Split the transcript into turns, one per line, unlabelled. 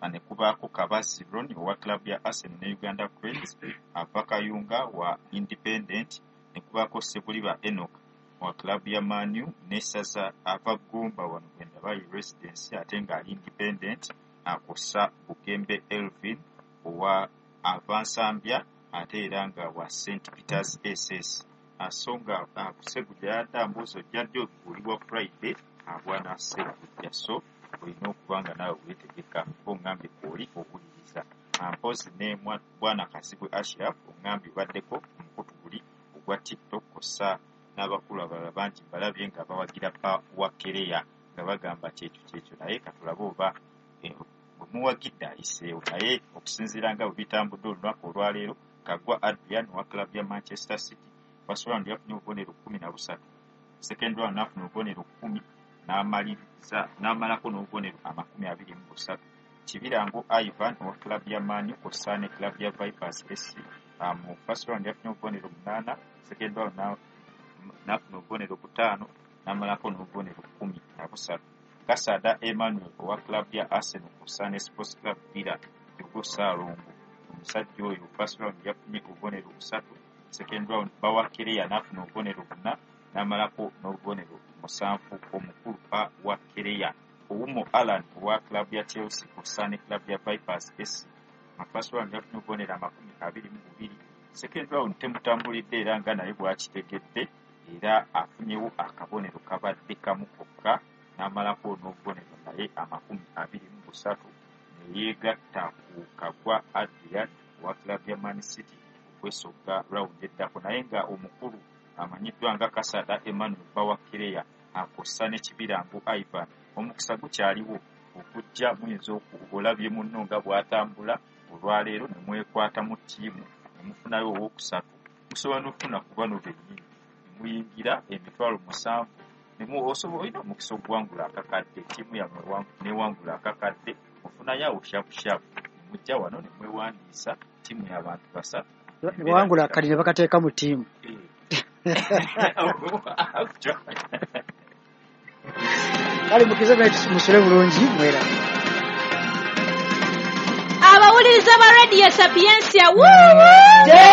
ne kubaako Kabazi Ron owa club ya Arsenal ne Uganda Cranes, Bakayunga wa Independent, ne kubaako Sebuliba Enoch wa club ya Manu, ne Saza Abagumba wano gwenda bayi Residence ate nga ali Independent, akosa Bugembe Elvin owa Avansambia ate era nga wa St Peters SS. Asonga kusegujja yatambuzo jjadde okuliwa Friday abwana segujja, so olina okuba nga naawe weetegeka ng'ongambye kwoli okuwuliriza. Mpozi ne bwana Kasibwe Ashraf ongambye baddeko omukutu guli ogwa TikTok kossa n'abakulu abalala bangi balabye nga bawagira pa Wakereya nga bagamba kyekyo naye katulabe oba bwe muwagidde ayiseewo. Naye okusinziira nga bwe bitambudde olunaku olwaleero, Kagwa Adrian wa club ya Manchester City first round yafunye obubonero 13, second round n'afuna obubonero 10 n'amalako n'obubonero 23. Kibirango Ivan wa club ya Manu kossa ne club ya Vipers SC mu first round yafunye obubonero 8, second round n'afuna obubonero 5 n'amalako n'obubonero 13. Kasada Emmanuel owa club ya Arsenal kossa ne Sports Club Villa Jogo Saalongo, omusajja oyo first round yafunye obubonero 3, second round Bawakereya n'afuna obubonero 4 n'amalako n'obubonero 7. Omukulu pa Wakereya Oumo Alan owa club ya Chelsea kossa ne club ya Vipers SC first round yafunye obubonero 22, second round temutambulidde era nga naye bwakitegedde, era afunyewo akabonero kabadde kamu kokka n'amalako n'obubonero naye 23. Neyeegatta ku Kagwa Adrian owa club ya Man City okwesogga round eddako, naye nga omukulu amanyiddwa nga Kasada Emmanuel Bawakereya akossa ne Kibirango Ivan. Omukisa gukyaliwo okujja muyinza olabye munno nga bw'atambula olwaleero ne mwekwata mu ttiimu ne mufunayo owookusatu, musobola n'okufuna ku bano bennyini ne muyingira emitwalo 7 osobola olina omukisa okuwangula akakadde, ttiimu yammwe newangula akakadde, ofunayo awo shapu mujja wano ne mwewandiisa ttiimu y'abantu 3
wangula akali ne bakateeka mu ttiimu. Kale mukize musule bulungi mwera.
Abawuliriza ba Radio Sapientia, woo!